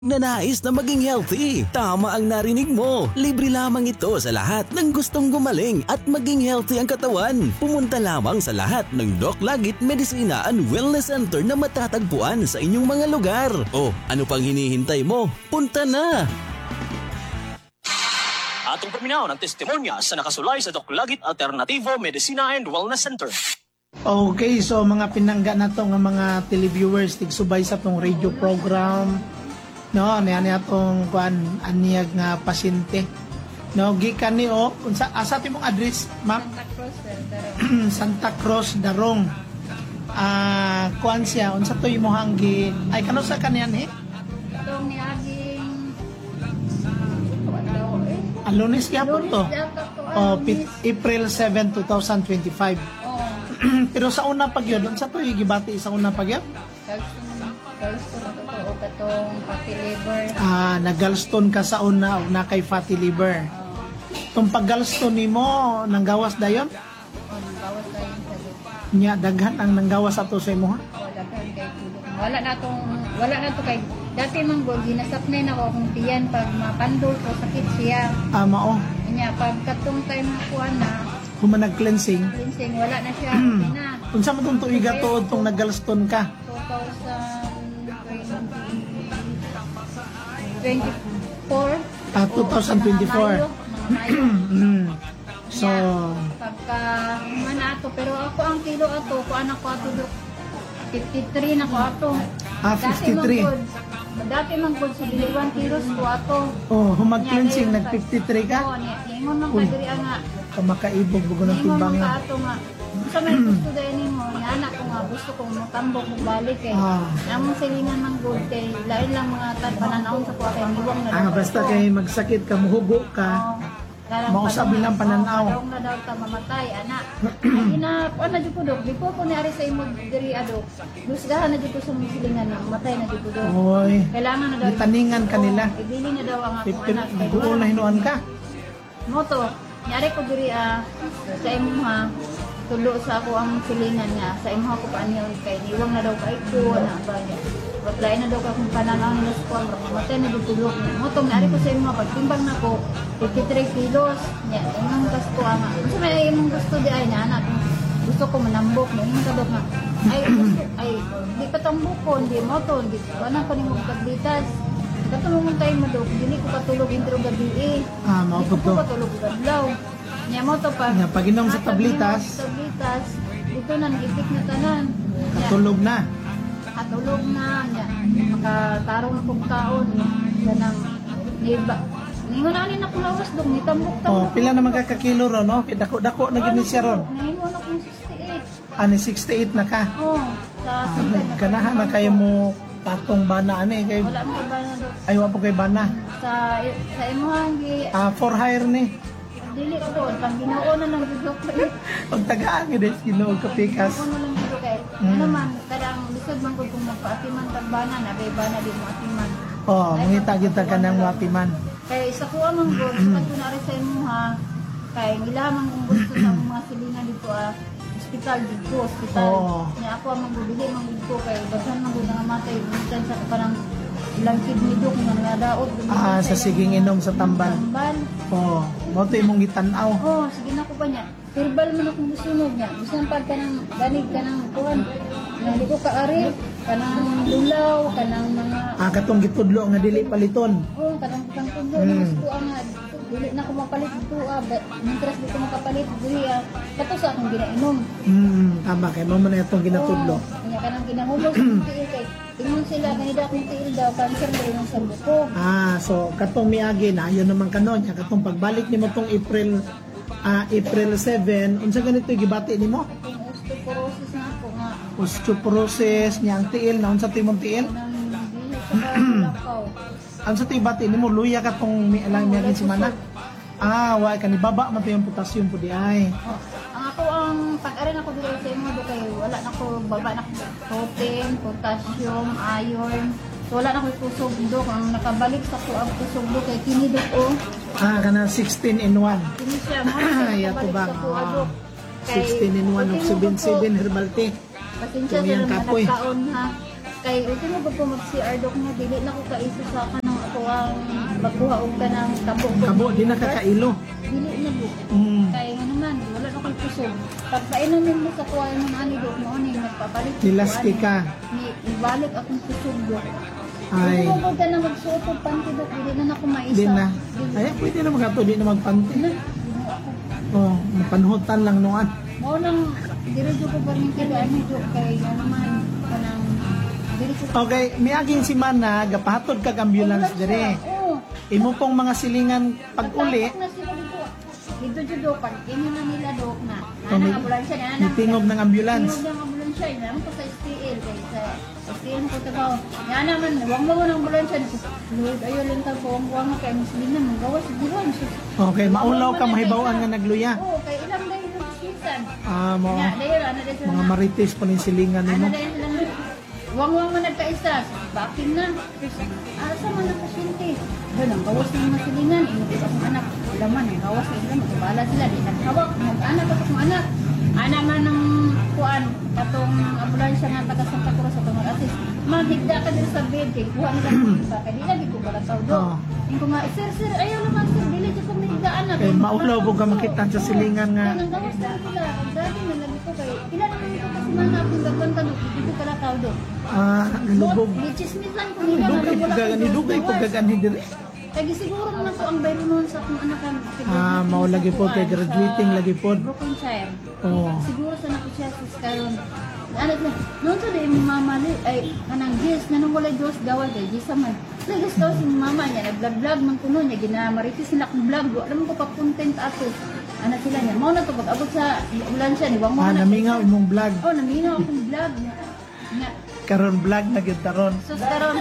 na nais na maging healthy. Tama ang narinig mo. Libre lamang ito sa lahat ng gustong gumaling at maging healthy ang katawan. Pumunta lamang sa lahat ng Doc Lagit Medicina and Wellness Center na matatagpuan sa inyong mga lugar. O, ano pang hinihintay mo? Punta na! Atong paminaw ng testimonya sa nakasulay sa Doc Lagit Alternativo Medicina and Wellness Center. Okay, so mga pinangga na to ng mga televiewers tigsubay sa tong radio program. No, niya atong kuan aniyag nga pasyente. No, gikan ni unsa asa timong address, ma'am? Santa Cruz, Darong. Kuan siya unsa to imong gi ay kano sa kanyan Itong niaging Lunes yapon to. April 7, 2025. Pero sa una pag yun, sa to gibati sa una pag yun? Gallstone o katong fatty liver. Nag-gallstone ka sa una o na kay fatty liver. Itong pag-gallstone ni mo, nanggawas dayon? Nanggawas dayon sa liver. Nya, daghan ang nanggawas ato sa imo ha? Wala na to kay dati man go ginasapnay na ko akong tiyan pag mapandol ko sakit siya. Mao. Nya pag katong time na kuan na humanag cleansing, wala na siya. Na. Unsa man tong tuiga tuod tong nag-gallstone ka? 2024. So, pagka mana ato pero ako ang kilo ato ko anak ko ato 53 na ko ato. 53. Dati man gud sa 1 kilos ko ato. Humag cleansing nag 53 ka? Ingon man ka diri nga. Kamakaibog bugo ng timbang nga. Ato nga. Sa may gusto dahil nimo ni anak ko nga gusto kong matambok mo balik among silingan ng good kay lain lang mga pananawon sa kuha kay niwang na basta kay magsakit ka muhugo ka. Mausab lang pananaw. Na daw ta mamatay anak. Ina ano jud ko dok before ko ni ari sa imo diri adok. Lusgahan na jud ko sa silingan na matay na jud ko dok. Oy. Kailangan na daw itaningan kanila. Ibili na daw ang ako anak. Duol na hinuan ka. Moto. Nyari ko diri sa imo ha. Tulo sa ako ang silingan nga sa imo ko paanyon kay niwang na daw kay ko na ba niya. Batlay na daw ka kung pananaw ni ko matay na dito tulog na. Motong nari ko sa imo pagtimbang nako 53 kilos. Nya imong gusto nga. Unsa may imong gusto di ay na anak. Gusto ko manambok na imong kadok nga. Ay di pa tambukon di mo to di ana pa nimo pagbitas. Katulungan tayo mo dok dili ko katulog intro gabi mao pud to. Katulog adlaw. Nya mo to pa. Nya pag inom sa tablitas. Dito na nag-itik na tanan. Katulog na. Katulog na nya. Makatarong na kong taon. Ganang niba. Ningon ani na kulawas dong nitambok-tambok. Pila na magkakakilo ron no? Dako-dako na gini siya ron. Ningon ako 68. 68 na ka. Sa ganahan na kayo mo patong bana ani kay wala mo bana dok. Ay wa po kay bana. Sa imuhang gi for hire ni. Dili ko pag Ginoo na lang gud ko. Pag tagaan gid Ginoo ka pikas. Ano lang gid kay. Ano man kadang lisod man ko kung magpaatiman tagbana na kay bana di mo atiman. Mangita gyud ta kanang watiman. Kay sa kuha man gud sa kunari sa imo ha. Kay gilamang kung gusto sa mga silingan dito hospital dito hospital. Nya ako man gud dili man gud ko kay basan man gud nga matay minsan sa parang ilang kidney dok nga daot. Sa siging inom sa tambal. Mo to imong gitanaw. Sige na ko pa niya. Herbal man akong gusunog niya. Bisan pag kanang ganig kanang kuan. Hindi ko kaari kanang lulaw, kanang mga katong gitudlo nga dili paliton. Kanang tudlo gusto nga dili na ko mapalit dito interest dito makapalit dili kato sa akong ginainom. Tama kay mo man itong ginatudlo. Nya kanang ginahulog tiil kay ingon sila kanida akong tiil daw cancer mo rin sa buko. So katong miagi na yun naman kanon nya katong pagbalik nimo tong April 7 unsa ganito gibati nimo? Osteoporosis na ako nga. Osteoporosis nya ang tiil na unsa timong tiil? Ang sa tibati nimo luya ka tong mi alang miagin si mana. Wa kanibaba man yung potassium po di ay. Ang ako ang pag-arin ako dito sa imo do kay wala na ko baba na ko protein, potassium, iron. So, wala na ko kusog do ang nakabalik sa ko ang kusog do kay kini do kana 16 in 1. Kini siya mo. Yato ba? 16 in 1 of 77 herbal tea. Pasensya sa mga nagkaon ha. Kay ultimo ba po mag-CR dok nga dili na ko kaisa sa kanang ako ang magkuha og kanang kabo. Kabo di na kakailo. Dili na po. Kay nga naman wala na koy kusog. Pag painom mo sa kuha ng ani dok mo ni nagpapalit. Nilasti ka. Ni ibalik akong kusog dok. Ay. Kung ka na magsuot og panty dok, dili na nako maisa. Di na. Ay, pwede na magato, di na magpanty. Oh, mapanhutan lang noan. Mao nang diri jud ko pa rin kaya ani dok kay nga naman kanang diri ko. Okay, miaging si Mana, gapahatod kag ambulance dire. Oo. Imo pong mga silingan pag uli, Na sila dito. Dito jud dok pag kini na nila dok na. Oh, may- Ana ambulansya na ana. mitingog ng ambulance. Tingog ng ambulansya ina mo sa STL kay sa STL ko tabaw. Ya naman wag mo ng ambulansya. Lord ayo lang ta ko ang kay musliman mo gawas diwan. Okay, maulaw ka mahibawan nga nagluya. Oo, kay ilang day yung hospital. Mo Ya, dayo ana day mga marites po ning silingan Ano nimo. na yun lang? Wang-wang man nagkaisa. Bakin na. Asa man ang pasyente? Doon, ang gawas ng mga silingan. Inulit akong anak. Wala man, ang gawas na sila. Magkabala sila. Di naghawak. Mag-anak ako kong anak. Anak man ng kuan. Katong ambulansya nga taga Santa Cruz sa tungod asis. Maghigda ka din sa bed. Kaya kuha nila ng iba. Kaya di lagi ko balataw do. Oo. Yung ko nga, sir, ayaw naman sir. Di lagi ko mahigda anak. Kay maulaw po ka makita sa silingan nga. Ang gawas na sila. Ang dati na lagi ko kay. Ilan naman ito kasi mga akong gagawin tanong. Hindi ko kalataw do. Lubog. Lichismis lang ko nila. Dugay po gagani dire. Kaya siguro naman ko ang bayro noon sa akong anak. Mao lagi po kay graduating lagi po. Broken child. Oo. Siguro sa naku siya sa karon. Anak na, noon sa day mamali ay kanang Diyos na nung walay Diyos gawal kay Diyos man. Nagas daw si mama niya, nag-vlog man kuno niya, ginamaritis sila kong vlog. Alam mo ko pa-content ato. Anak sila niya. Mao na to pag-abot sa ambulansya ni wang mo na. Namingaw imong vlog. Oh, naminaw akong vlog. Nga, Karon vlog na gyud taron. sus karon.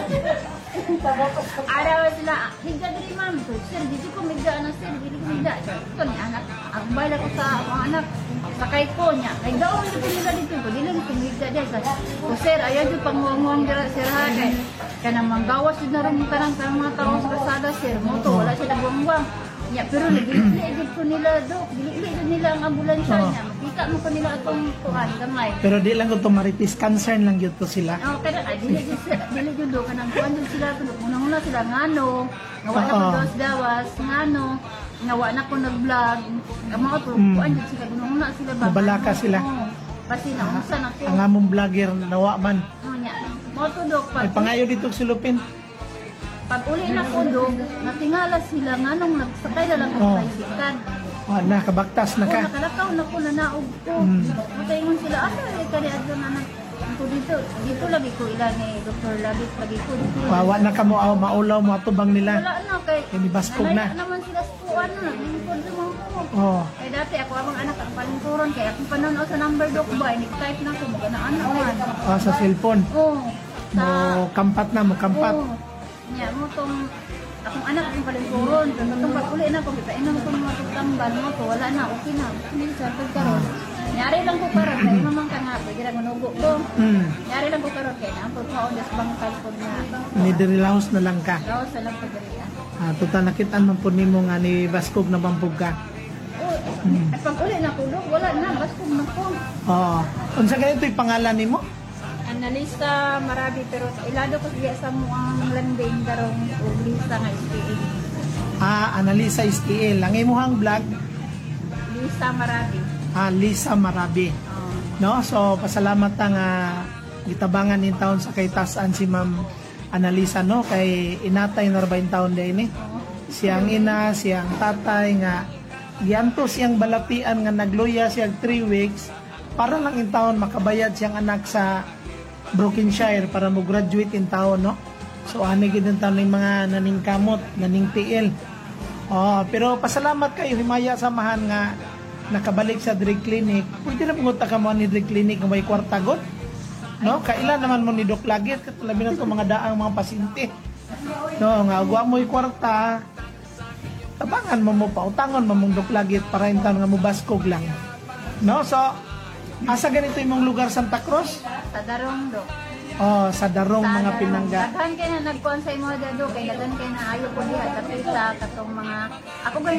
Araw sila, higda diri ma'am. So, sir, dito ko migda na sir, dito ko migda. Ito ni anak, ang bayad ko sa akong anak. Sakay ko niya. Ay daw dito nila dito ko, dili ko migda dai sa. O sir, ayan jud panguwang dira sir ha kay kanang manggawas jud na ron kanang sa mga tao sa kalsada sir. Mo to wala sila buwang-buwang. Ya, pero nagili ko nila do. Dili nila ang ambulansya niya. Makita mo pa nila atong kuan gamay. Pero di lang to maritis concern lang gyud to sila. Oh, pero dili jud do kanang kuan jud sila kuno. Una sila ngano, ngawa na ko dos gawas, ngano, ngawa na ko nag-vlog. Ang mga to kuan jud sila una sila ba. Nabalaka sila. Pati na unsa na ko. Ang among vlogger nawa man. Oh, nya. Mo to dok Ay pangayo dito silupin. pag uli na ko dok, natingala sila nganong nagsakay na lang Oh. sa bicycle. Na kabaktas na ka. Nakalakaw na ko na naog ko. Mataingon sila, ay kani adto na ako dito lagi ko ilan ni Dr. Labit lagi ko dito. Wawa na ka mo maulaw mo atubang nila. Wala na kay Inibaskog na. naman sila sa kuan na lingkod sa mga ko. Oh. Kay dati ako amang anak ang palingkuron kay akong panuno sa number dok ba ni-type na ko magana man. Sa cellphone. Oh. Sa Mo kampat na mo kampat. Oo. Nya mo tong akong anak akong palingkuron. So katong pag uli na ko ipainom ko mga tutambal mo to wala na okay na. Hindi sa pagkaroon. Nyari lang ko karon kay mamang ka nga pwede ra manugo ko. Nyari lang ko karon kay na pag kaon des bangkal ko na. Ni Dirilaos na lang ka. Raw sa lang pagdirian. Total nakitaan man po nimo nga ni Baskog na bampug ka. At pag uli na ko dok wala na basta na ko. Oo. Unsa ganito yung pangalan nimo? Analista Marabi pero ilado ko siya sa mo ang landing darong lista nga SPA. Analisa STL. Ang imuhang vlog, Lista Marabi. Lisa Marabi. No? So, pasalamat nga gitabangan in taon sa kay tasan si Ma'am Analisa, no? Kay inatay na 40 taon din eh. Siyang ina, siyang tatay nga gianto siyang balatian nga nagluya siyang 3 weeks para lang in taon makabayad siyang anak sa Brokenshire para mo graduate in taon, no? So, ani gid taon ng mga naning kamot, naning TL. Pero pasalamat kayo himaya samahan nga nakabalik sa Drug Clinic. Pwede na pungunta ka mo ni Drug Clinic ng may kwarta god. No, kailan naman mo ni Doc Lagit katulabi na to mga daang mga pasyente. No, nga agwa mo kwarta. Tabangan mo pautangon mo mong Doc Lagit para intan nga mo baskog lang. No, so asa ganito imong lugar Santa Cruz? Sa darong dok. Sa darong mga pinangga. Daghan kay na nagkuan sa imo dado kay daghan kay na ayo ko diha sa katong mga ako gay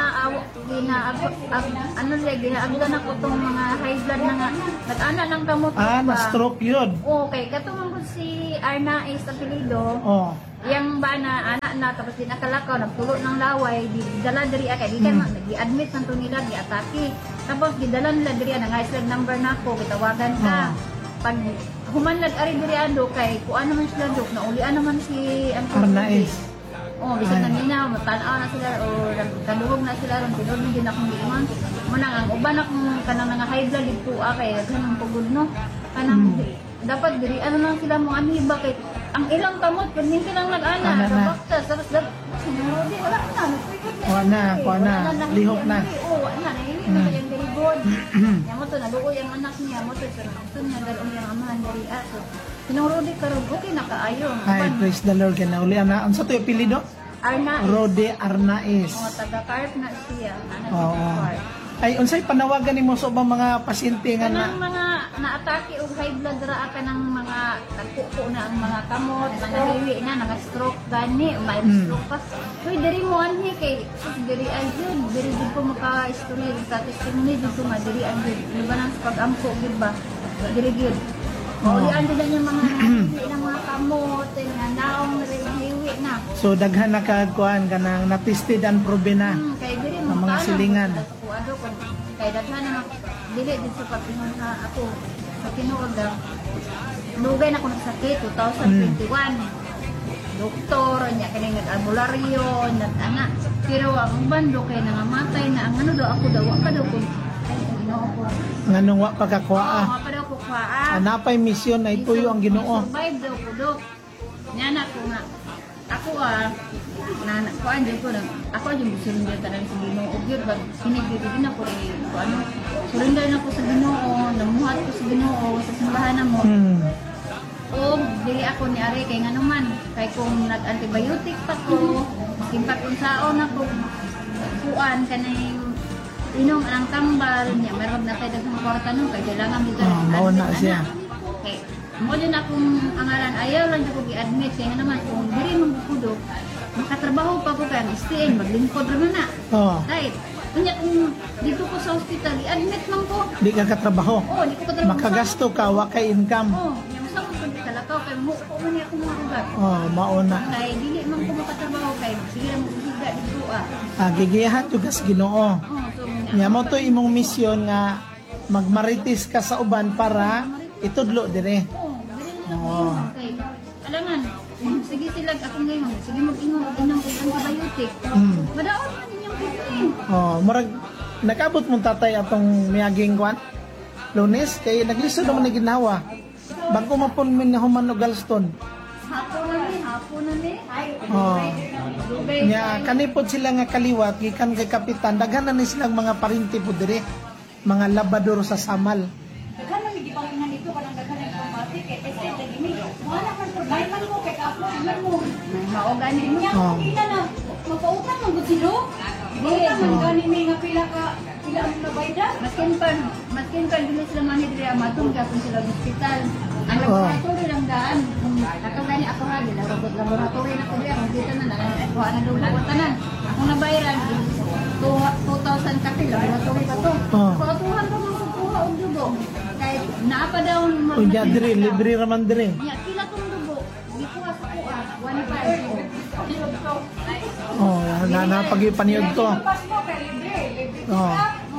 ano lagi ginaagdan ako tong mga high blood na nga nag-ana nang kamot Na-stroke yun. Okay, katong man si Arnaiz apelido. Oh. Yang ba na anak na tapos din nakalakaw nagtulo ng laway di dala diri kay di kan nag-admit nanto nila gi-atake. Tapos gidala nila diri na nga slide number nako gitawagan ka. Pag humanlag ari diri ando kay kuan naman sila dok na ulian naman si ang Arnaiz. Oh, bisan nangina matanaw na sila o kaluhog na sila ron tinod din akong giman. Manang ang uban akong kanang nga high blood dito kay kanang pugod no. Kanang dapat diri ano lang sila mo ani bakit ang ilang kamot pag hindi silang nag-ana baktas tapos di wala Wala na, lihok na. Oo, wala na, hindi na kayang galibod. Yan mo to, naluoy ang anak niya mo to, pero ito niya, dalawang yung amahan dari aso. Sinurudi ka rin, okay, nakaayo. Ay, praise the Lord. Kaya uli, ano sa ito yung apelido? Arnaiz. Rode Arnaiz. O, taga-carp na siya. Oo. Ay, unsay panawagan ni mo sa ubang mga pasyente nga na? Kanang mga na-atake o high blood ra ka ng mga nagkuko na ang mga kamot, manaliwi na, naka-stroke gani, may stroke pa. Uy, diri mo anhi kay, diri ay yun, diri din ko maka-istorya, sa testimony din ko diri ang yun. Ano ba nang sa pag-ampo, yun ba? Diri yun. Maulian din yung mga naliwi ng mga kamot, nga naong naliwi na. So, daghan na kagkuhan ka ng natisted and proven na. Kay diri ang mga silingan. Kay daghan na dili din sa pagpinon na ako sa tinuod lugay na ako nagsakit 2021 doktor nya kani nag-albularyo nag-ana pero ang bando kay nangamatay na ang ano daw ako daw wa pa daw ko Ginoo ko Nganong wa pagkakuha. wa pa daw ko kuha Anapay misyon na ipuyo ang Ginoo. survive daw ko dok nya na ko nga ako na kuan jud ko na ako jud surrender tanan sa Ginoo gyud bag hinigid na ko ko ano surrender na ko sa Ginoo namuhat ko sa Ginoo sa simbahan namo o dili ako ni ari kay nganuman kay kung nag-antibiotic pa ko simpat unsaon ako kuan kanay inom ang tambal niya meron na tayo daghang kwarta nun kay kailangan dito mao na siya. Okay. Mo din akong angalan ayaw lang ko gi-admit kaya naman kung diri mong bukudok makatrabaho pa ko kaya stay maglingkod ra na. Oh. Right. Kunya kung dito ko sa hospital i-admit man ko. Di ka katrabaho. Oo, di ko katrabaho. Makagasto ka, wa kay income. Oo, yung sa ko pag kalakaw kay mo ko man ako mga ugat. Oh, mauna. Kay dili man ko makatrabaho kay sige lang mo higa dito Gigihat yung gas Ginoo. So Nya mo to imong misyon nga magmaritis ka sa uban para itudlo dire. Oo. Okay. Alangan, sige sila akong ngayon. Sige mag-inom og antibiotic. Madaot man ninyong pipin. Oh, murag nakabot mong tatay atong miyaging kwan. Lunes kay naglisod naman ni ginawa. Bago mapun min human og gallstone. Hapon na ni. Oh. Nya kanipod sila nga kaliwat gikan kay kapitan daghan na ni silang mga parinti po dire. Mga labador sa samal. Daghan na gipanginan ito kanang daghan ng informatik kay tested lagi mi. Wala man provide man mo kay ka-upload man mo. Mao gani niya. Kita na mapautan man gud sino? Wala man gani mi nga pila ang nabayda. Maskin pa dili sila man dire amatong gapon sila hospital. Ang laboratory lang daan. Ako gani ako ra dila laboratory na ko diya dito na kuha na dugo ko tanan. Ako nabayaran 2,000 ka pila laboratory pa to. Patuhan pa man kuha og dugo. Kay naa pa daw Unya dire libre raman dire. Ya, pila tong dugo. Di kuha sa kuha 1.5. Oh, na pagipaniod to. Pas mo kay libre. Oh.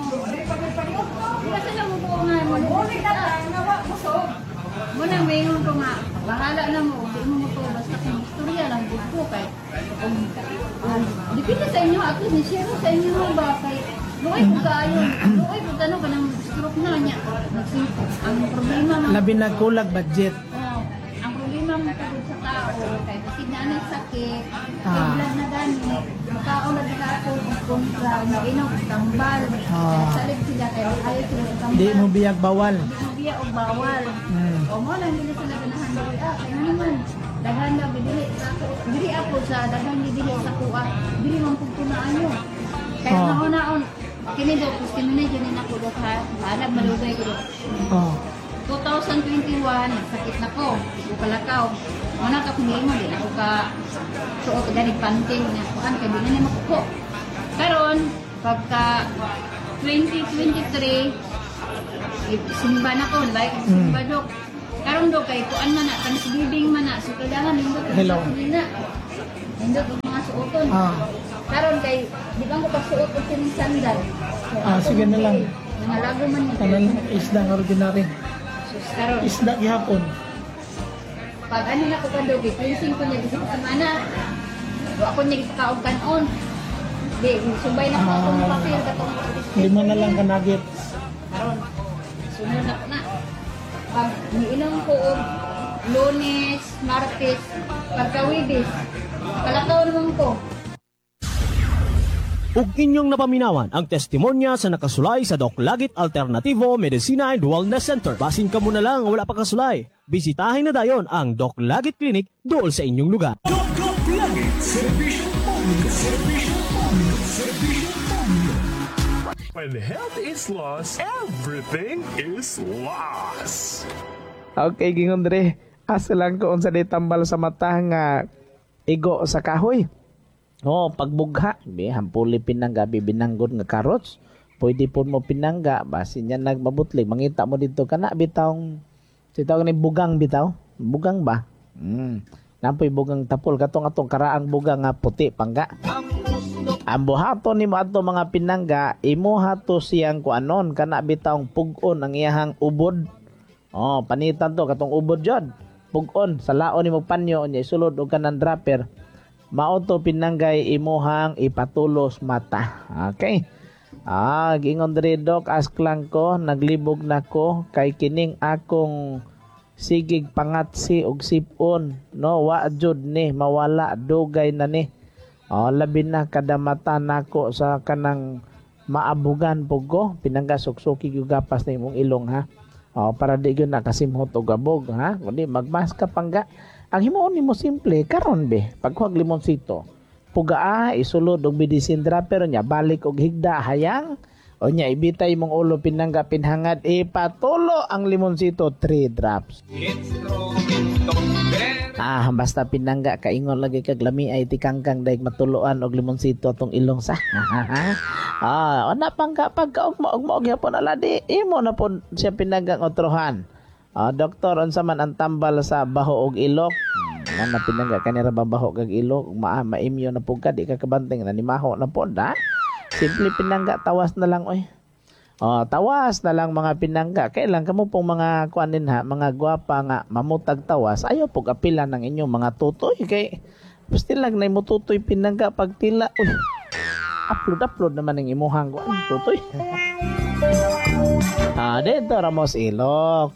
Kasi lang mo nga mo. Uli na lang nga wa busog. Muna mayroon ko nga, bahala na mo, di mo to, basta kung istorya lang din ko kay, dipindi sa inyo, ako ni-share sa inyo ba, kay, luoy po tayo ka ng stroke na niya, ang problema ng, Labi na kulag budget. ang problema mo tungkol sa tao, kay kasi na ang sakit, blood na gani, makaon na sila ako, kung mag-inom, tambal, salig sila, kaya ayaw sila tambal. Di mo biyag bawal. Biya o bawal. O mo lang dili sila ganahan dili kaya naman daghan na dili sa ako. Dili ako sa daghan ni dili sa kuha. Dili man pud kunaan yo. Kaya naon kini do testimony din ako do ha. Alag malugay ko do. 2021 sakit na ko. Ko kalakaw. Mana ka kung mo din ako ka suot gani panting na kuan kay dili na makuko. Karon pagka 2023 simba na ko, like simba dok. Karon do kay kuan man na Thanksgiving man na so kailangan nindot Hello. na. Nindot ang mga suoton. Karon kay di ba ko pagsuot og sining sandal. Sige na lang. Mga lago man ni. Tanan isda nga ordinary. Karon Isda gihapon. pag ano na ko kadogi, cleansing ko niya bisag semana. Wa ako niya gipakaog kanon. Di subay na ko akong papel katong 5 na lang ka nuggets. karon. Sunod na ko na. Pag niinom ko og Lunes, Martes, pagka-Webes, kalakaw naman ko. Ug inyong napaminawan ang testimonya sa nakasulay sa Doc Lagit Alternativo Medicina and Wellness Center. Basin ka muna lang wala pa kasulay. Bisitahin na dayon ang Doc Lagit Clinic dool sa inyong lugar. When health is lost, everything is lost. Okay, gingon dre. Asa lang ko unsa di tambal sa mata nga igo sa kahoy. Pagbugha, hampuli pinangga binanggod nga carrots. Pwede po mo pinangga basin niya nagmabutlig. Mangita mo dito kana bitawng sitawag ni bugang bitaw. Bugang ba? Nampoy bugang tapol katong atong karaang bugang nga puti pangga. Ang buhaton nimo adto mga pinangga, imo hato siyang kuanon kana bitawng pugon ang iyahang ubod. Panitan to katong ubod jud. Pugon sa laon nimo panyo nya isulod og kanang dropper. Mauto pinanggay imuhang ipatulos mata. Okay. Gingon diri Doc, ask lang ko, naglibog na ko kay kining akong sigig pangatsi og sipon. No, wa jud ni mawala dugay na ni. Labi na kada mata nako sa kanang maabugan pugo, pinangga suksukig yung gapas na imong ilong ha. Para di gyud nakasimhot og gabog ha. Kundi magmaska pangga. Ang himuon nimo simple karon be pagkuhag limonsito. Pugaa isulod og medicine dropper nya balik og higda hayang o nya ibitay mong ulo pinangga pinhangad ipatulo ang limonsito 3 drops. Basta pinangga kaingon lagi kag lami ay tikangkang daig matuluan og limonsito atong ilong sa. Ona pangga pagkaugma og gyapon aladi imo na pod siya pinangga otrohan. Doktor, unsa man ang tambal sa baho og ilok? Na pinangga kanira babaho kag ilok, maimyo na pud ka di ka kabanteng na nimaho na pod ha. Simple pinangga tawas na lang oy. Tawas na lang mga pinangga. Kailan kamo pong mga kuanin ha, mga gwapa nga mamutag tawas, ayaw pug apilan ng inyong mga tutoy kay basta lang na mututoy pinangga pag tila. Uy. Upload naman ng imuhang kuan tutoy. Dito Ramos Ilok.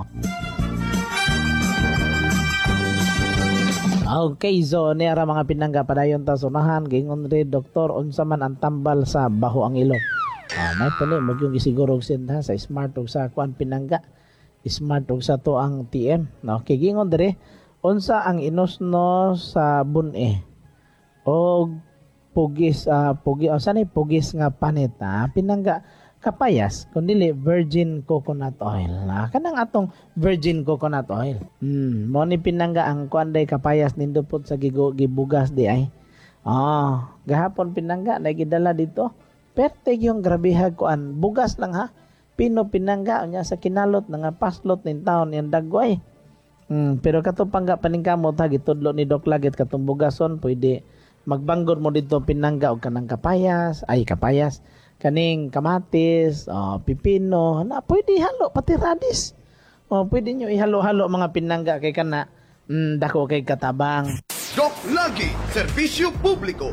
Okay, so nera mga pinangga padayon ta sunahan gingon ri doktor unsa man ang tambal sa baho ang ilok. May pala mo yung isiguro sinta sa smart og sa kuan pinangga. Smart og sa to ang TM. Okay, gingon diri unsa ang inosno sa bun-e. Og pugis pugis nga panit pinangga kapayas kundili virgin coconut oil. Kanang atong virgin coconut oil. Mo ni pinangga ang kuanday kapayas nindo pud sa gibugas di ay. Gahapon pinangga na gidala dito. Perte yung grabihag kuan bugas lang ha. Pino pinangga nya sa kinalot nga paslot nin taon yang dagway. Pero katong pangga paningkamot ha gitudlo ni Doc Lagit katong bugason pwede magbanggod mo dito pinangga og kanang kapayas, kaning kamatis, pipino, na pwede halo pati radis. Pwede nyo ihalo-halo mga pinangga kay kana dako kay katabang. Doc Lagi, serbisyo publiko.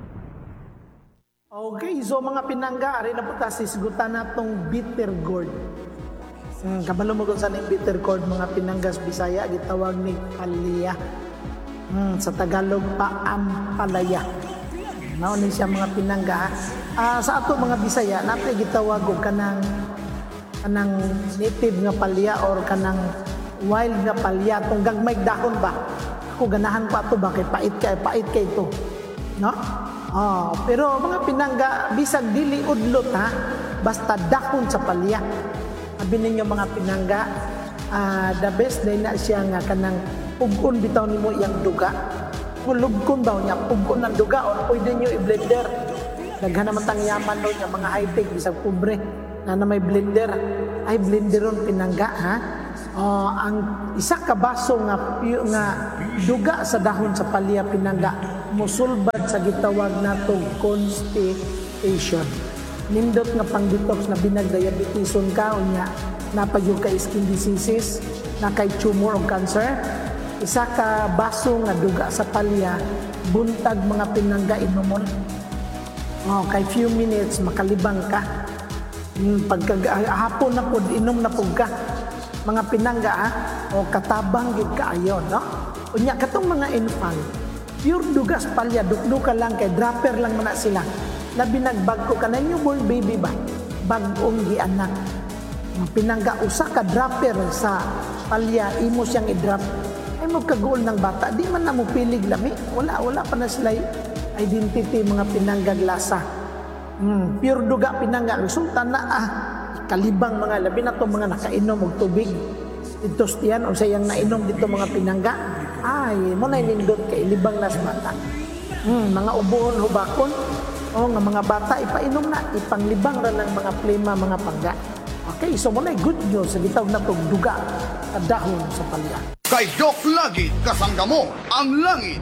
Okay, so mga pinangga, rin na po tasisgutan natong bitter gourd. Kabalo mo kung saan yung bitter gourd, mga pinanggas Bisaya, gitawag ni palya. Sa Tagalog pa ampalaya. Naon siya mga pinangga. Sa ato mga Bisaya, natin gitawag og kanang native nga palya or kanang wild nga palya. Itong gagmay dahon ba? Ako ganahan pa ito ba? Kay pait kay ito. No? Pero mga pinangga, bisag dili udlot ha, basta dahon sa palya. Sabi ninyo mga pinangga, the best day na siya nga kanang pugon bitaw nimo iyang duga. Kulubkon daw niya, pugon ng duga or pwede nyo i-blender. Daghan naman tang yaman daw niya, mga high-tech, bisag pobre, na may blender. Ay, blenderon pinangga ha. ang isa ka baso nga duga sa dahon sa palya pinangga musulbad sa gitawag natong constipation. Nindot nga pang detox na binag diabetison ka unya napagyo ka skin diseases na kay tumor o cancer. Isa ka baso nga duga sa palya buntag mga pinangga inumon. Kay few minutes makalibang ka. Pagka hapon na pod inom na pud ka. Mga pinangga katabang gid kaayo no. Unya katong mga infant pure dugas palya dukduka lang kay dropper lang man na sila. Labi nagbag ko ka na newborn baby ba? Bagong gianak. Pinangga usa ka dropper sa palya imo siyang i-drop. Ay mo kagool ng bata, di man na mo pilig lami. Wala pa na sila identity mga pinangga lasa. Pure duga pinangga resulta na kalibang mga labi na to mga nakainom og tubig. Itos tiyan o sayang nainom dito mga pinangga. Ay mo na nindot kay libang nas bata. Mga ubuon hubakon nga mga bata ipainom na ipanglibang ra ng mga plema mga pangga. Okay, so muna good news sa gitawag na itong duga at dahon sa palya. Kay Doc Lagit, kasangga mo ang langit.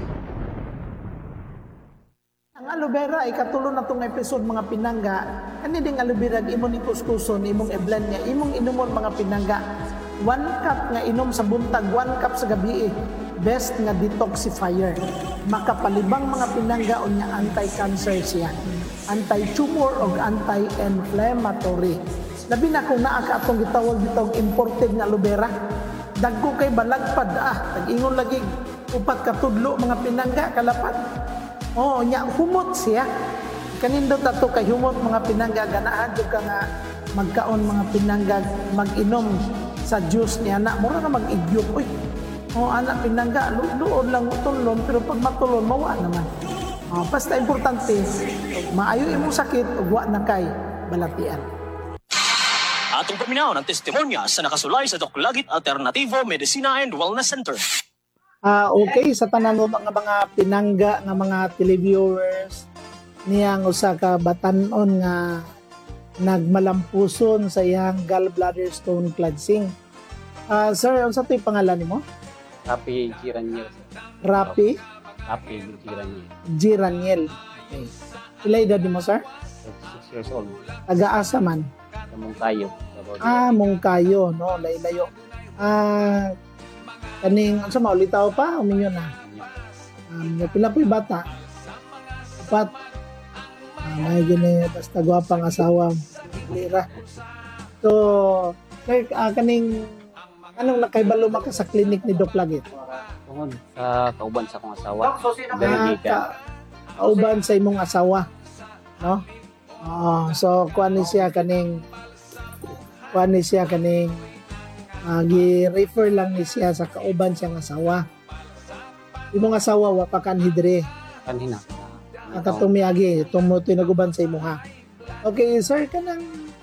Ang aloe vera ay katulong na itong episode mga pinangga. Ano ding aloe vera, imong ikuskuson, imong i-blend niya, imong inumon mga pinangga. 1 cup nga inom sa buntag, 1 cup sa gabi. Best nga detoxifier. Makapalibang mga pinangga o niya anti-cancer siya. Anti-tumor o anti-inflammatory. Labi na kung naa ka atong gitawag imported nga aloe vera. Dagko kay balagpad tag-ingon lagi upat ka tudlo mga pinangga kalapat. Nya humot siya. Kanindot ato kay humot mga pinangga ganahan jud ka nga magkaon mga pinangga mag-inom sa juice niya na mura na mag-igyok. Anak pinangga luod lang utulon pero pag matulon mawa naman. Basta importante maayo imong sakit ug wa na kay balatian. Atong paminaw ng testimonya sa nakasulay sa Doc Lagit Alternativo Medicina and Wellness Center. Okay, sa tanan mo mga pinangga nga mga televiewers niyang usa ka batan-on nga nagmalampuson sa iyang gallbladder stone cleansing. Sir, unsa to'y pangalan nimo? Rapi Giraniel. Rapi Giraniel. Giraniel. Okay. Pila edad nimo, sir? 6 years old. Taga-asa man? Sa Mungkayo. Mungkayo, no? Layo-layo. Kaning, sa maulitaw pa, uminyo na. Pila po'y bata? 4. May gini, basta gwapang asawa. Lira. So, kaning, anong nakaibalo maka sa klinik ni Doc Lagit? Tungod sa kauban sa akong asawa. Kauban sa imong asawa. No? So, kuan ni siya kaning gi-refer lang ni siya sa kauban siyang asawa. Imong asawa wa pa kanhidre. Kanhina. Akatumiagi tumo tinaguban sa imo ha. Okay, sir, kanang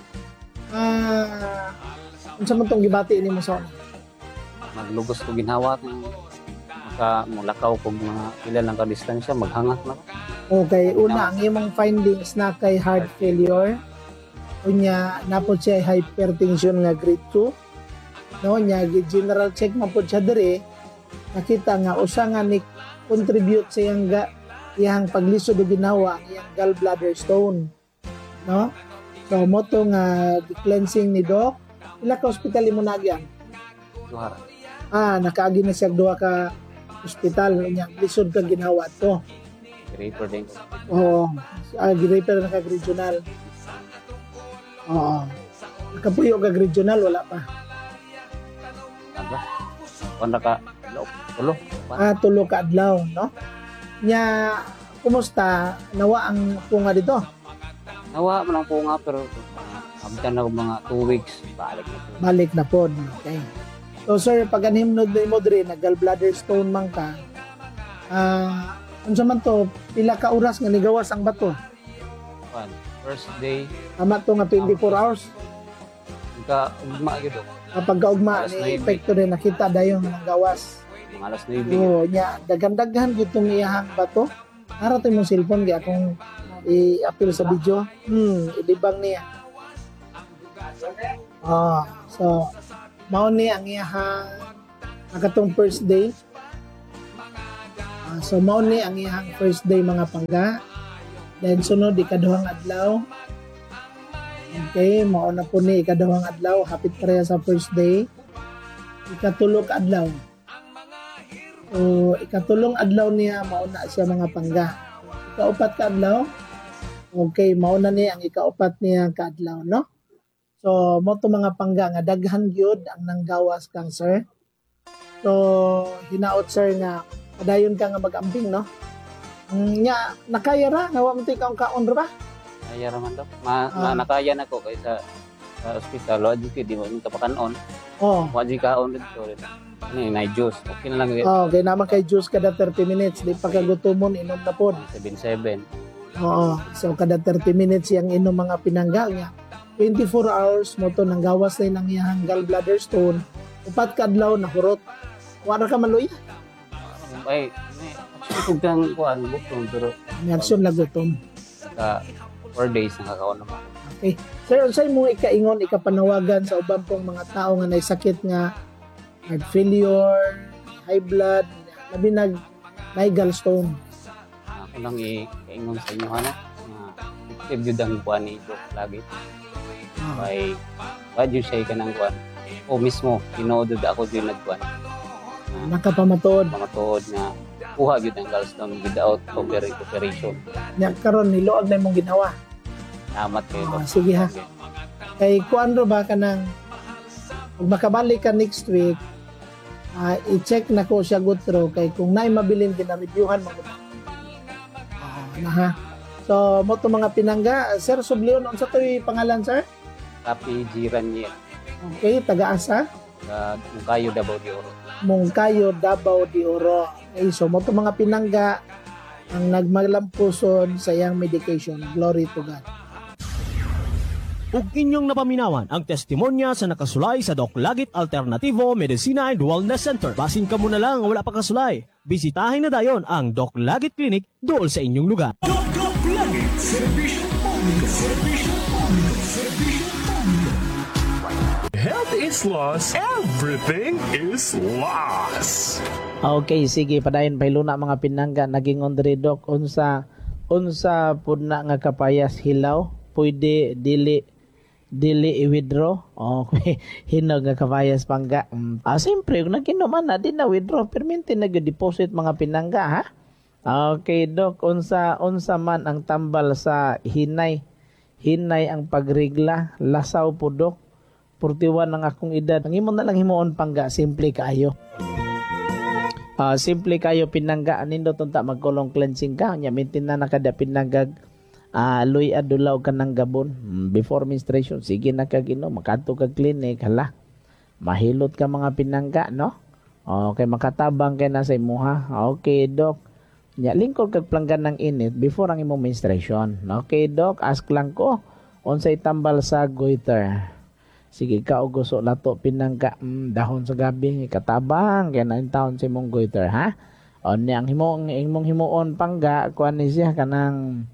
unsa man tong gibati nimo sa Maglugos ko ginhawa mulakaw ko mga pila lang ka distansya maghangak na. Okay, una ang imong findings na kay heart failure. Unya napod siya hypertension nga grade 2. No, nya general check man pod siya diri. Nakita nga usa nga ni contribute sa iyang paglisod og ginawa iyang gallbladder stone. No? So mo to nga cleansing ni Doc. Ila ka ospital imo nagyan? Duhar. Nakaagi na siya duha ka ospital nya lisod ka ginawa to. Refer din. Refer na kag regional. Kapuyo kag regional wala pa. Wala ka tulo. Tulo ka adlaw, no? Nya kumusta nawa ang punga dito? Nawa man ang punga pero abtan na mga 2 weeks balik na pod. Okay. So sir, pag anhimnod mo diri na gallbladder stone man ka, unsa man to, pila ka oras nga nigawas ang bato? First day. Ama to nga 24 hours. Ugma gyud. Kapag kaugma ni epekto din nakita dayon ng gawas. Mga alas 9. Nya daghan-daghan gyud tong iyahang bato. Ara to imong cellphone gi akong i-appeal sa video. Idibang niya. So mao ni ang iyahang nakatong first day. So mao ni ang iyahang first day mga pangga. Then sunod ikaduhang adlaw. Okay, mao na po ni ikaduhang adlaw, hapit pareha sa first day. Ikatulog adlaw. So ikatulong adlaw niya mao na siya mga pangga. Ikaupat ka adlaw. Okay, mao na ni ang ikaupat niya ka adlaw, no? So mo to mga pangga nga daghan gyud ang nanggawas kang sir. So hinaot sir nga padayon ka nga mag-ambing, no? Nya nakaya ra nga wa man tay kaon ra ba? Kaya raman daw. Nakaya na ko kaysa sa ospital. Wadi ko, di mo yung kapakanon. Oh. Wadi kaon dito. Ano yun, na juice. Okay na lang. Oh, kay naman kay juice kada 30 minutes. Di pa kagutomon, inom na po. 7-7. Oo. So, kada 30 minutes yung inom mga pinangga niya. 24 hours mo to nang gawas na ng iyang gallbladder stone. Upat ka adlaw na hurot. Wala ka maluya. Ay, kung kang kuhan, gutom. Pero, Mersyon lagutom. sa 4 days nakakaon naman. Okay. Sir, unsay mo ikaingon, ikapanawagan sa ubang pong mga tao nga may sakit nga heart failure, high blood, labi may gallstone. Ako lang i-ingon sa inyo, na effective yun ang kuhan ni Doc lagi. By, bad yun siya ka ng kuhan. O mismo, inoodod ako yun nagkuhan. Nakapamatod. Pamatuod na kuha yun ang gallstone without operation. Nya karon niluag na imong ginawa. Salamat kayo, Doc. Sige ha. Kay kuandro ba ka nang pag makabalik ka next week, i-check na ko siya gutro kay kung naay mabilin gina-reviewhan mo. Na ha. So mo to mga pinangga, Sir Sublion, unsa toy pangalan, sir? Kapi Jiraniel. Okay, taga-asa? Mungkayo, Davao de Oro. Mungkayo, Davao de Oro. Okay, so mo to mga pinangga ang nagmalampuson sa iyang medication. Glory to God. Ug inyong napaminawan ang testimonya sa nakasulay sa Doc Lagit Alternativo Medicina and Wellness Center. Basin ka muna lang wala pa kasulay. Bisitahin na dayon ang Doc Lagit Clinic dool sa inyong lugar. Doc Lagit, Servisyo Publiko. Health is lost, everything is lost. Okay, sige, padayon pailuna mga pinangga naging ondre Doc unsa pud na nga kapayas hilaw pwede dili i-withdraw. Okay, hinog nga kapayas pangga. Siyempre, kung nag-inuman na, di na withdraw. Permente nag-deposit mga pinangga, ha? Okay, Doc, unsa man ang tambal sa hinay. Hinay ang pagrigla. Lasaw po, Doc. 41 ang akong edad. Ang imo na lang himuon pangga, simple kayo. Simple kayo pinangga. Anindo tunta magkulong cleansing ka. Nya, mintin na nakada pinanggag. Luy adulaw ka ng gabon before menstruation, sige na kagino makato ka clinic, hala mahilot ka mga pinangga, no? Okay, makatabang kay na sa imuha. Okay, Doc, nya lingkod kag planggan ng init before ang imong menstruation. Okay, Doc, ask lang ko unsay tambal sa goiter. Sige ka og gusto lato pinangga dahon sa gabi katabang kay na taon sa imong goiter, ha? Ni ang imong himuon pangga kuan ni siya kanang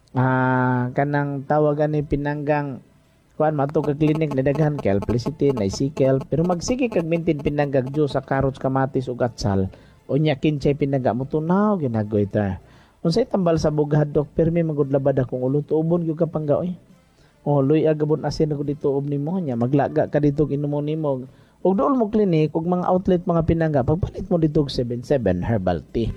tawagan ni pinanggang kuan mato ka klinik na daghan kay Alplicity na isikel pero magsige kag maintain pinanggag juice sa carrots, kamatis ug atsal unya kinsay pinangga mo tunaw ginagoy ta unsay tambal sa bugad, Doc, permi magudlabad akong ulo tuubon gyud ka pangga oy luy agabon asin ako dito nimo nya maglaga ka dito inumon nimo ug dool mo klinik ug mga outlet mga pinangga pagpalit mo dito og 77 herbal tea.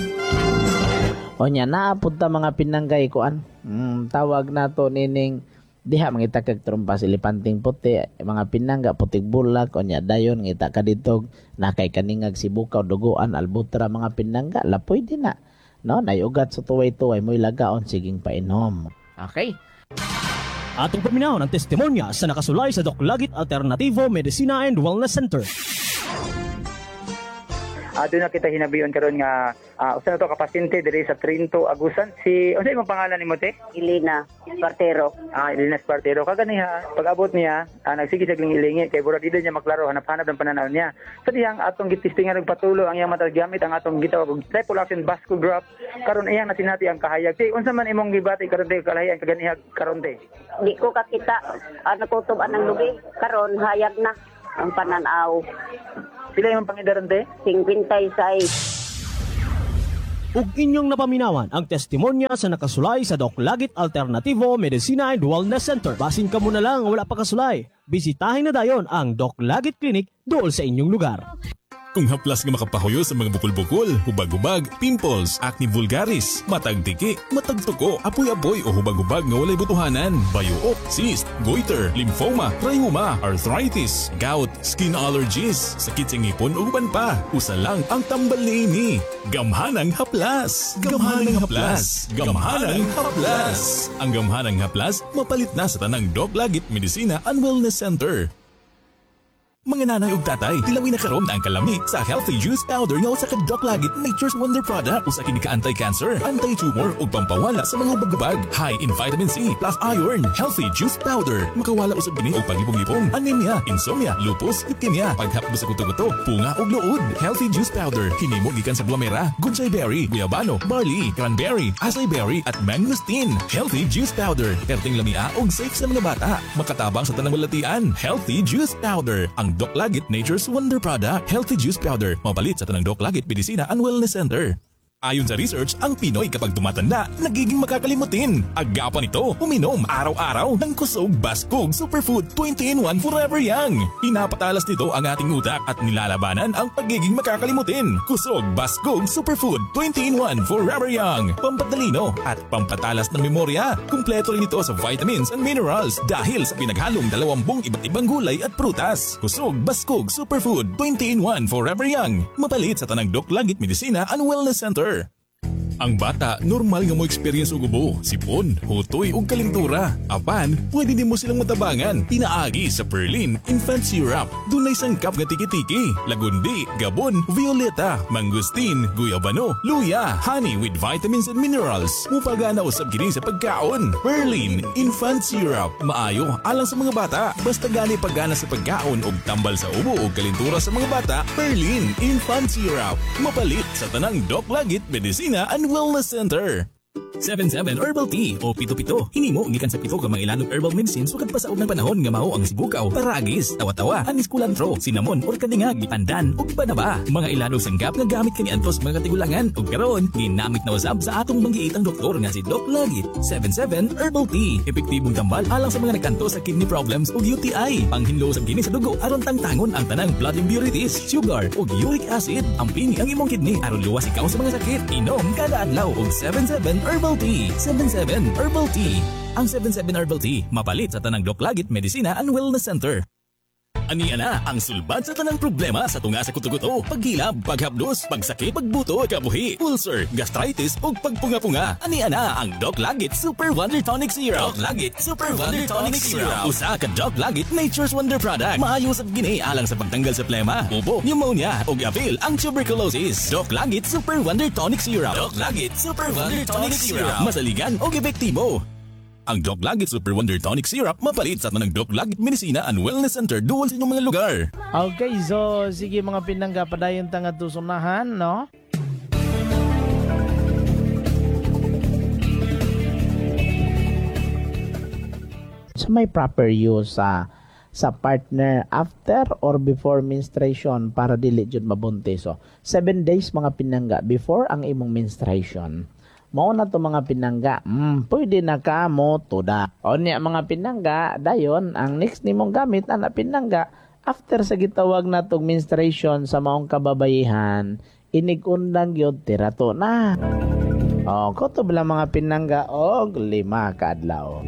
Onya naapod ta mga pinanggay kuan. Tawag nato nining diha mangita kag trompa silipanting puti, mga pinangga putig bulak onya dayon ngita ka ditog nakay kaningag sibukaw duguan albutra mga pinangga la pwede na. No, nayugat sa tuway-tuway mo ilagaon siging painom. Okay. Atong paminaw ng testimonya sa nakasulay sa Doc Lagit Alternativo Medicina and Wellness Center. Doon na kita hinabiyon karon nga usa na to ka pasyente diri sa Trinto, Agusan. Si unsay imong pangalan nimo te? Elena Espartero. Elena Espartero. Kaganiha pag-abot niya, nagsige siya ilingi kay burag ida niya maklaro hanap-hanap ng pananaw niya. Sa dihang atong gitistingan og patulo ang iyang matag gamit ang atong gitawag og triple action vascugraph karon iyang nasinati ang kahayag. Ti unsa man imong gibati karon te kalahian kaganiha karon te? Di ko kakita nakutob anang lubi karon hayag na. ang pananaw. Sila yung pangidarante? 56. Ug inyong napaminawan ang testimonya sa nakasulay sa Doc Lagit Alternativo Medicina and Wellness Center. Basin ka muna lang wala pa kasulay. Bisitahin na dayon ang Doc Lagit Clinic dool sa inyong lugar. Kung haplas nga makapahuyo sa mga bukol-bukol, hubag-hubag, pimples, acne vulgaris, matag tiki, matag tuko, apoy-apoy o hubag-hubag nga walay butuhanan, bayuok, cyst, goiter, lymphoma, rheuma, arthritis, gout, skin allergies, sakit sa ngipon o uban pa, usa lang ang tambal niini. Gamhanang haplas! Gamhanang haplas! Gamhanang haplas! Ang gamhanang haplas mapalit na sa tanang Doc Lagit Medicina and Wellness Center. Mga nanay ug tatay, tilawin na karon ang kalami sa Healthy Juice Powder nga usa ka Doc Lagit Nature's Wonder product. Usa kini ka anti-cancer, anti-tumor ug pampawala sa mga hubag-hubag. High in vitamin C plus iron. Healthy Juice Powder makawala usab kini og paglibong-libong, anemia, insomnia, lupus, leukemia, paghapdos sa kuto-kuto, punga ug luod. Healthy Juice Powder hinimo gikan sa guamera, gunsay berry, guyabano, barley, cranberry, acai berry at mangosteen. Healthy Juice Powder perting lamia ug safe sa mga bata. Makatabang sa tanang balatian. Healthy Juice Powder ang Doc Lagit Nature's Wonder Product. Healthy Juice Powder mapalit sa tanang Doc Lagit Medicina and Wellness Center. Ayon sa research, ang Pinoy kapag tumatanda, nagiging makakalimutin. Agapan ito, uminom araw-araw ng Kusog Baskog Superfood 20-in-1 Forever Young. Pinapatalas nito ang ating utak at nilalabanan ang pagiging makakalimutin. Kusog Baskog Superfood 20-in-1 Forever Young. Pampatalino at pampatalas ng memorya. Kumpleto rin ito sa vitamins and minerals dahil sa pinaghalong 20 iba't ibang gulay at prutas. Kusog Baskog Superfood 20-in-1 Forever Young. Mapalit sa tanang Doc Lagit Medicina and Wellness Center. Ang bata, normal nga mo experience og ubo, sipon, hutoy ug kalintura. Apan, pwede din mo silang matabangan. Pinaagi sa Perlin Infant Syrup. Dunay sangkap nga tiki-tiki, lagundi, gabon, violeta, mangustin, guyabano, luya, honey with vitamins and minerals. Mupagana usab kini sa pagkaon. Perlin Infant Syrup. Maayo alang sa mga bata. Basta gani pagana sa pagkaon ug tambal sa ubo ug kalintura sa mga bata, Perlin Infant Syrup. Mapalit sa tanang Doc Lagit Medicina and Wellness Center. 77 Herbal Tea o Pito-Pito. Hinimo gikan sa pito ka mga ilanong herbal medicines sugad pa sa og ng panahon nga mao ang sibukaw, paragis, tawa-tawa, anis kulantro, cinnamon or kadingag, pandan ug banaba. Mga ilanong sanggap nga gamit kani adtos mga katigulangan ug karon ginamit na usab sa atong manggiitang doktor nga si Doc Lagit. 77 Herbal Tea. Epektibong tambal alang sa mga nagkanto sa kidney problems ug UTI. Panghinlo sa kini sa dugo aron tangtangon ang tanang blood impurities, sugar ug uric acid. Amping ang imong kidney aron luwas ikaw sa mga sakit. Inom kada adlaw og 77 Herbal Tea. 77 Herbal Tea. Ang 77 Herbal Tea mapalit sa tanang Doc Lagit Medicina and Wellness Center. Ania na ang sulbad sa tanang problema sa tunga sa kuto-kuto, paghilab, paghapdos, pagsakit, pagbuto, kabuhi, ulcer, gastritis ug pagpunga-punga. Ania na ang Doc Lagit Super Wonder Tonic Syrup. Doc Lagit Super Wonder Tonic Syrup. Usa ka Doc Lagit Nature's Wonder product. Maayo sa gini alang sa pagtanggal sa plema, ubo, pneumonia ug apil ang tuberculosis. Doc Lagit Super Wonder Tonic Syrup. Doc Lagit Super Wonder Tonic Syrup. Masaligan ug epektibo. Ang Doc Lagit Super Wonder Tonic Syrup mapalit sa tanang Doc Lagit Medicina and Wellness Center duol sa inyong mga lugar. Okay, so sige mga pinangga, padayon tanga tusunahan, no? So may proper use sa partner after or before menstruation para dili jud mabuntis. So 7 days mga pinangga before ang imong menstruation. Mao na to mga pinangga, pwede na ka mo tuda. O niya mga pinangga, dayon ang next nimong gamit ana pinangga after sa gitawag natong menstruation sa maong kababayihan, inig-undang gyud tirato na. O kutob lang mga pinangga og 5 ka adlaw.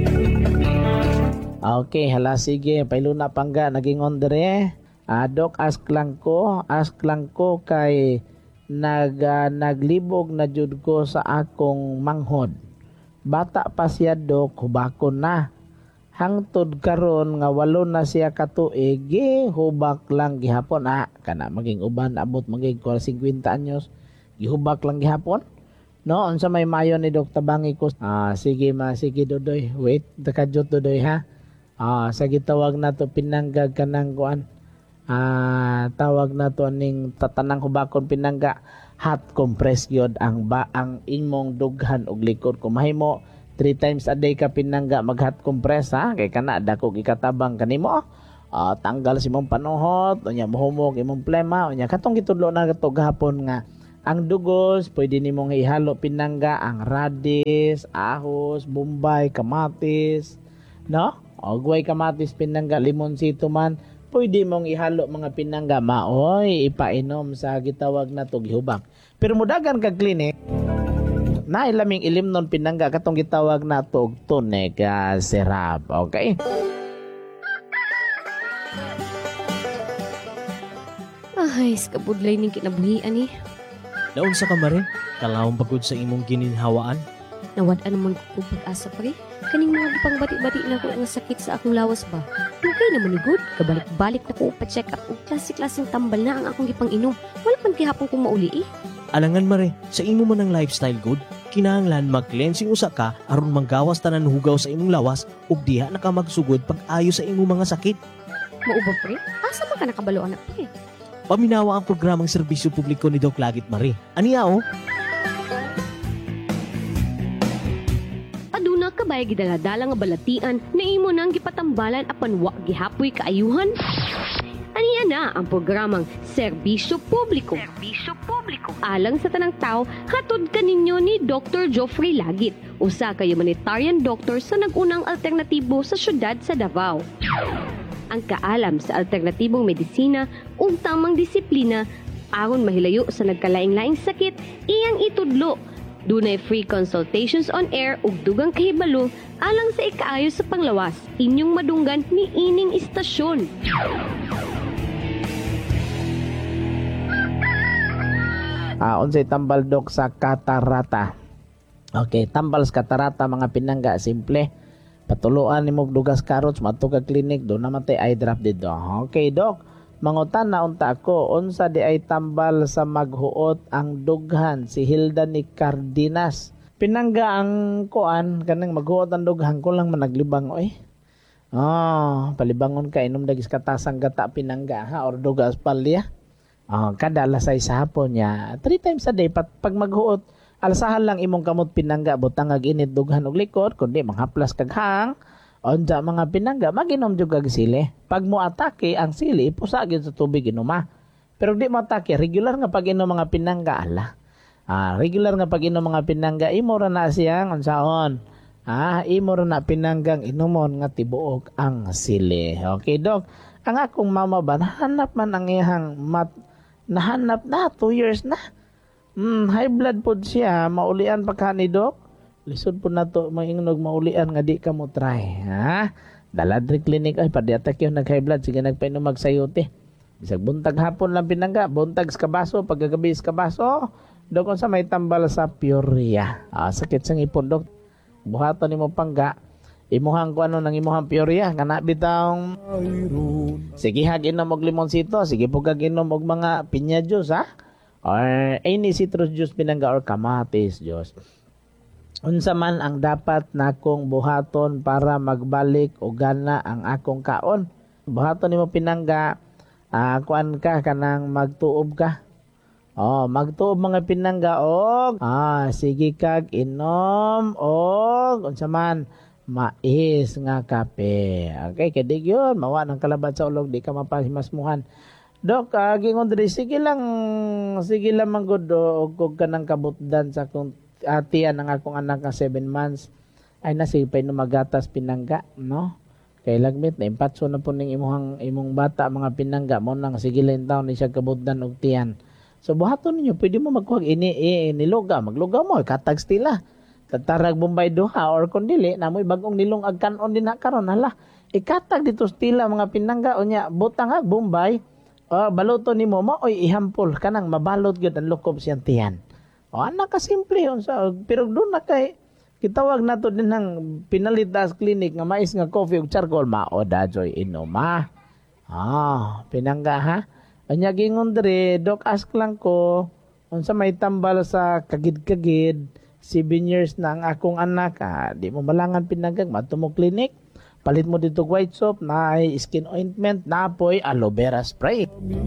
Okay, hala sige, pailuna pangga naging on dire. Dok, ask lang ko kay naglibog na jud ko sa akong manghod. Bata pa siya dok, hubakon na. Hangtod karon nga 8 na siya katuig, hubak lang gihapon. Kana maging uban abot maging 50 anyos, gihubak lang gihapon. No, unsa may mayo ni Dok tabangi ko. Sige Dodoy. Wait, dakadjot Dodoy ha. Sa gitawag nato pinanggag kanang kuan. Tawag na to ning tatanang hubakon pinangga hot compress gyud ang imong dughan og likod. Kung mahimo 3 times a day ka pinangga mag hot compress ha, kay kana dako gikatabang kanimo. tanggal si mong panuhot, unya mohumog imong plema, unya katong gitudlo na kato gahapon nga ang dugos pwede nimong ihalo pinangga ang radis, ahos, bombay, kamatis, no? O guway kamatis pinangga, limonsito man, pwede mong ihalo mga pinangga maoy ipainom sa gitawag na to gihubak. Pero mudagan kag klinik na ilaming ilim non pinangga katong gitawag na to og tonic syrup. Okay? Ay, skabudlay ning kinabuhian eh. Naon sa kamare, kalawang pagod sa imong gininhawaan. Nawad naman ko pag-asa pa rin. Kaning mga pangbati-bati na ko ang sakit sa akong lawas ba. Okay naman ni good. Kabalik-balik na ko pa-check up og klase-klaseng tambal na ang akong gipang inom. Wala man gihapon kong mauli eh. Alangan mare, sa imo man ang lifestyle good, kinahanglan mag-cleansing usa ka aron manggawas tanan hugaw sa imong lawas ug diha na ka magsugod pag-ayo sa imong mga sakit. Mauba pre? Asa man ka nakabalo anak pre? Paminawa ang programang serbisyo publiko ni Doc Lagit Mare. Aniya o? Aduna ka ba gidala-dala nga balatian na imo nang gipatambalan apan wa gihapoy kaayuhan? Aniya na ang programang Serbisyo Publiko. Alang sa tanang tao, hatod kaninyo ni Dr. Geoffrey Lagit, usa ka humanitarian doctor sa nagunang alternatibo sa syudad sa Davao. Ang kaalam sa alternatibong medisina ug tamang disiplina aron mahilayo sa nagkalaing-laing sakit iyang itudlo. Dunay free consultations on air ug dugang kahibalo alang sa ikaayo sa panglawas inyong madunggan ni ining istasyon. Unsay tambal dok sa katarata. Okay, tambal sa katarata mga pinangga simple. Patuluan nimo dugas karots madto ka klinik do namatay eye drop dito. Okay, dok. Mangutan na unta ako unsa di ay tambal sa maghuot ang dughan si Hilda ni Cardenas. Pinangga ang kuan kanang maghuot ang dughan ko lang managlibang oy. Palibangon ka inom dagis katasang gata pinangga ha or dugas palya. Kada alas 6 sa hapon niya 3 times a day pag maghuot alasahan lang imong kamot pinangga butang ag init dughan og likod kundi manghaplas kag hang onja mga pinangga maginom jud kag sili pag mo atake ang sili ipusa gyud sa tubig inuma pero di mo atake regular nga pag inom mga pinangga regular nga pag inom mga pinangga imo ra na siyang unsaon imo ra na pinanggang inumon nga tibuok ang sili. Okay dok, ang akong mama ba nahanap man ang iyang nahanap na 2 years na. High blood po siya, maulian pa ka ni Doc. Lisod po na to, maingnog maulian nga di ka mo try. Daladri clinic, ay padiatak yung nag-high blood, sige nagpainom magsayote. Bisag buntag hapon lang pinangga, buntag skabaso, pagkagabi skabaso, Doc, kung sa may tambal sa Peoria. Sakit sang ipon, Doc. Buhaton ni mo pangga, imuhang ko ano nang imuhang Peoria, nga nabitang sige haginom og limonsito, sige po kaginom og mga pinya juice, or any citrus juice pinangga or kamatis juice. Unsa man ang dapat nakong buhaton para magbalik o gana ang akong kaon? Buhaton nimo pinangga, kuan ka kanang magtuob ka. Magtuob mga pinangga og sige kag inom og unsa man mais nga kape. Okay, kadig yun mawa ng kalabad sa ulog di ka mapasimasmuhan. Dok, gingon diri sige lang manggod og kanang kabutdan sa akong tiyan ng akong anak nga 7 months ay nasipay no magatas pinangga, no? Kay lagmit na impatso na po ning imong bata mga pinangga mo nang sige lang taon ni siya kabutdan og tiyan. So buhaton ninyo pwede mo magkuhag niluga, magluga mo katag stila. Tatarag Bombay duha or kun dili namoy bagong nilong agkanon din na karon hala. Ikatag dito stila mga pinangga unya butang ag Bombay. Baluto ni mo oy ihampol kanang mabalot gyud ang lukob siyang tiyan. Anak ka simple unsa pero doon na kay kitawag nato din ng Pinalitas Clinic nga mais nga coffee ug charcoal mao dajoy inuma. Pinangga ha. Anya gingon diri Doc ask lang ko unsa may tambal sa kagid-kagid 7 years na ang akong anak di mo malangan pinanggang madto mo clinic. Palit mo dito white soap, na skin ointment, na apoy aloe vera spray.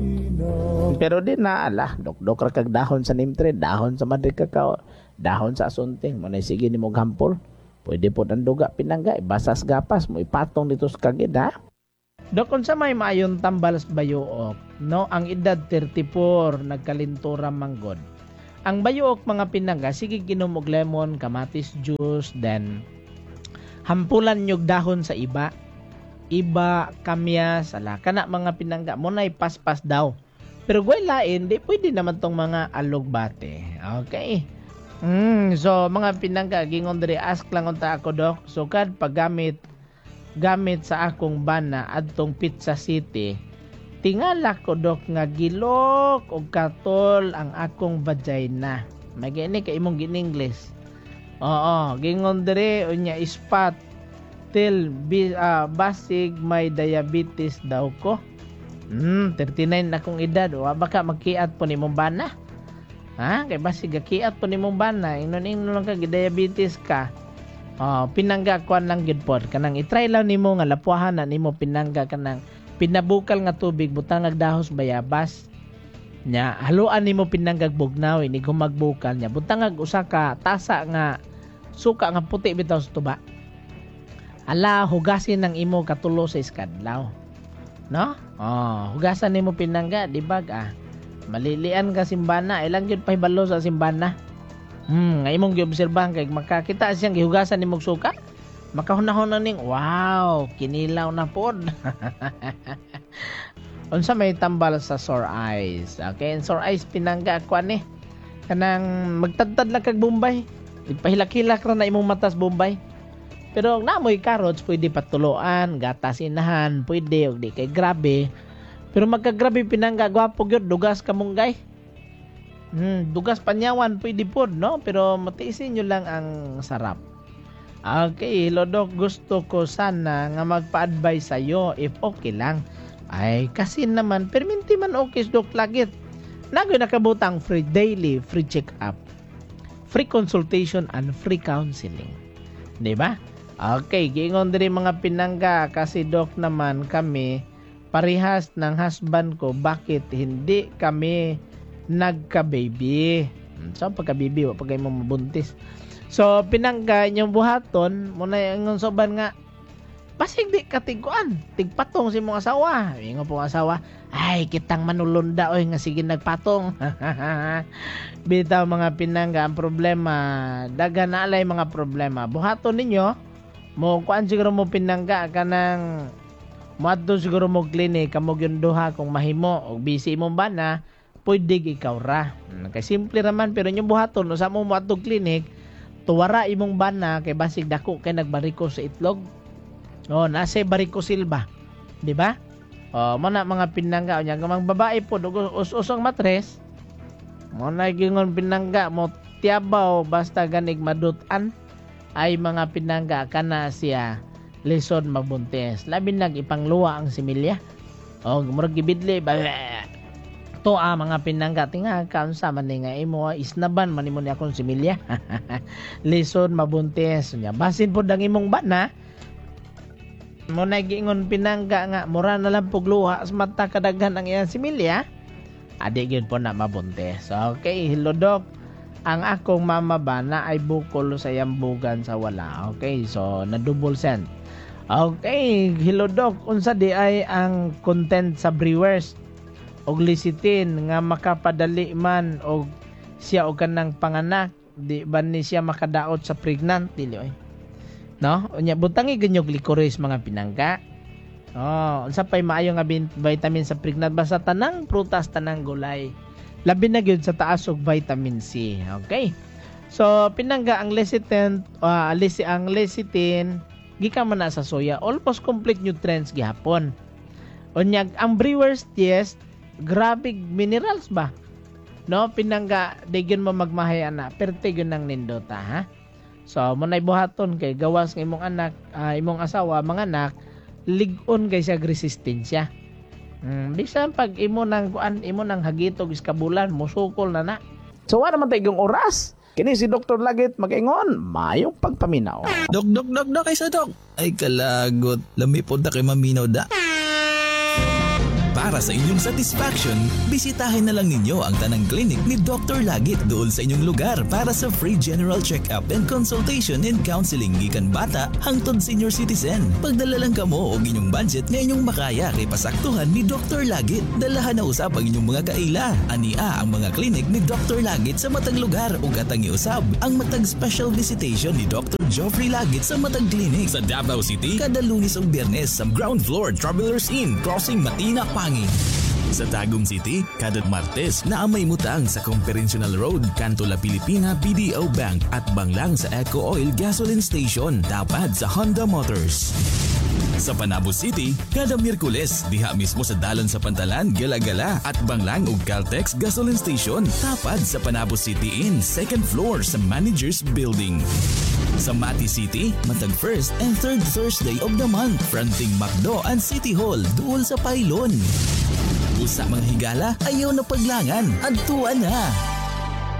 Pero di na, dok ra kag dahon sa neem tree, dahon sa madre kakao, dahon sa asunting, mo na sige ni mo gampol. Pwede po ang duga pinangga, basas gapas mo, ipatong dito sa kagid ha. Dok, kung sa may maayon tambal sa bayuok, no, ang edad 34, nagkalintura manggod. Ang bayuok mga pinangga, sige ginom og lemon, kamatis juice, then hampulan nyog dahon sa iba, kamyas, ala, kana mga pinangga, mo na paspas daw. Pero gway lain, di pwede naman tong mga alugbate. Okay. So, mga pinangga, gingon diri, ask lang unta ako, Dok. So, kad paggamit sa akong bana adtong Pizza City, tingala ko, Dok, nga gilok o katol ang akong vagina. May gini ka imong gin-English. Oo, gingon diri, unya ispat till basig may diabetes daw ko. 39 na akong edad, o baka magkiat po ni mong bana. Ha? Kay basig kiat po ni mong bana, inon lang ka diabetes ka. Pinangga kuan lang gid pod, kanang i-try lang nimo nga lapuahan na nimo pinangga kanang pinabukal nga tubig butangag dahos bayabas. Nya haluan nimo pinanggag bugnaw ini gumagbukal nya butangag usa ka tasa nga suka nga puti bitaw sa tuba. Ala hugasin ng imo katulo sa iskadlaw. No? Hugasan nimo pinangga, di ba? Malilian ka simbana, ilang gyud pahibalo sa simbana. Nga imong giobserbahan kay makakita siyang gihugasan nimong suka. Makahunahon na ning, wow, kinilaw na pod. Unsa may tambal sa sore eyes. Okay, and sore eyes pinangga kuan ni. Kanang magtadtad lang kag Bombay. Ipahilak-hilak ra na imong matas Bombay. Pero namoy carrots, pwede patuloan, gatas inahan, pwede, o di kay grabe. Pero magkagrabe pinangga, gwapo gyud, dugas kamunggay. Dugas panyawan, pwede po, no? Pero matiisin nyo lang ang sarap. Okay, Lodok, gusto ko sana nga magpa-advise sa'yo if okay lang. Ay, kasi naman, perminti man okay, Dok Lagit. Nagoy nakabutang free daily, free check-up, free consultation, and free counseling. Diba? Okay, giingon diri mga pinangga kasi Dok naman kami parehas ng husband ko, bakit hindi kami nagka-baby? So pagka-baby wa pagay mo mabuntis. So pinangga inyong buhaton mo na ingon soban nga basig di katiguan, tigpatong si mong asawa. Ingon po asawa, ay kitang manulunda oy nga sige nagpatong. Bitaw mga pinangga, ang problema dagan na alay mga problema. Buhaton ninyo mo kuan siguro mo pinangga kanang moadto siguro mo clinic kamo gyud duha kung mahimo og busy imong bana pwede ikaw ra. Kay simple raman pero yung buhaton usa mo moadto clinic tuwara imong bana kay basig dako kay nagbariko sa itlog. Nasa varicocele ba? Di ba? Mo na mga pinangga unya gamang babae po us-usong matres. Mo na gingon pinangga mo tiabaw basta ganig madutan ay mga pinangga kana siya lisod mabuntis. Labi nag ipangluwa ang similya. Murag gibidli ba to mga pinangga tinga kaunsa man ni nga imo isnaban man imo ni akong similya. Lisod mabuntis nya. Basin pod ang imong bana. Mo na giingon pinangga nga mura na lang pugluha sa mata kadaghan ang iyang similya. Adi gyud po na mabuntis. Okay, hello Dok. Ang akong mama ba na ay bukol sa yambugan sa wala. Okay, so na double send. Okay, hello Dok. Unsa di ay ang content sa Brewers og lecithin nga makapadali man og siya og kanang panganak, di ba ni siya makadaot sa pregnant dili oy. No? Unya butangi ganyog licorice mga pinangga. Unsa pay maayo nga vitamin sa pregnant basta tanang prutas, tanang gulay. Labi na gyud sa taas og vitamin C. Okay? So pinangga ang lecithin, ang lecithin gikan man na sa soya, almost complete nutrients gihapon. Unyag ang Brewers Yes, grabe minerals ba? No, pinangga digyon mo magmahay ana, perte gyud nang nindota ha. So mo nay buhaton kay gawas ng imong anak, imong asawa, mga anak, lig-on kay siya resistensya. Bisan pag imo nang kuan, imo nang hagitog iskabulan, musukol na. So wala man tayong oras. Kini si Dr. Lagit mag-ingon, mayong pagpaminaw. Dok, kaysa Dok. Ay kalagot, lamipod na kay maminaw da. Para sa inyong satisfaction, bisitahin na lang ninyo ang tanang clinic ni Dr. Lagit doon sa inyong lugar para sa free general check-up and consultation and counseling gikan bata hangtod senior citizen. Pagdala lang kamo og inyong budget nga inyong makaya kay pasaktuhan ni Dr. Lagit. Dalahan na usab ang inyong mga kaila. Ania ang mga clinic ni Dr. Lagit sa matag lugar ug atang iusab ang matag special visitation ni Dr. Geoffrey Lagit sa matag clinic sa Davao City kada Lunes ug Biyernes sa ground floor Travelers Inn crossing Matina, Pangi. Sa Tagum City, kada Martes na amay mutang sa Conferential Road, Kanto La Pilipina BDO Bank at banglang sa Eco Oil Gasoline Station, tapad sa Honda Motors. Sa Panabo City, kada Miyerkules, diha mismo sa Dalan sa Pantalan, Gala-Gala at banglang ug Caltex Gasoline Station, tapad sa Panabo City Inn, second floor sa Managers Building. Sa Mati City, matag first and third Thursday of the month, fronting Macdo and City Hall, duol sa Pailon. Usa mga higala, ayaw na paglangan, adtuan na!